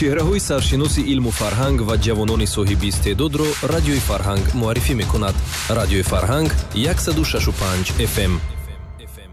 чеҳраҳои саршиноси илму фарҳанг ва ҷавонони соҳиби истеъдодро радиои Фарҳанг муаррифӣ мекунад. Радиои Фарҳанг 106.5 FM.